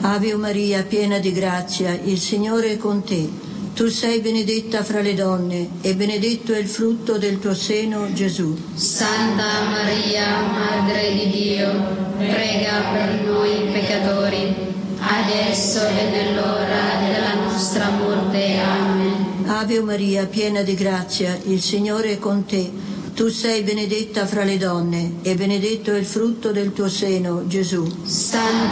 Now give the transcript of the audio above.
Ave Maria, piena di grazia, il Signore è con te. Tu sei benedetta fra le donne e benedetto è il frutto del tuo seno, Gesù. Santa Maria, Madre di Dio, prega per noi peccatori, adesso e nell'ora della nostra morte. Amen. Ave Maria, piena di grazia, il Signore è con te. Tu sei benedetta fra le donne e benedetto è il frutto del tuo seno, Gesù. Santa